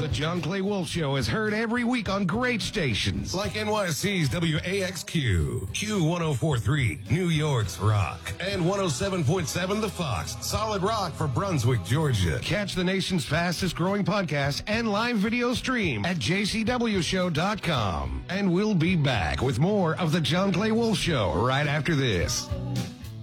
John Clay Wolf Show is heard every week on great stations like NYC's WAXQ, Q1043, New York's Rock, and 107.7 The Fox, Solid Rock for Brunswick, Georgia. Catch the nation's fastest growing podcast and live video stream at jcwshow.com. And we'll be back with more of the John Clay Wolf Show right after this.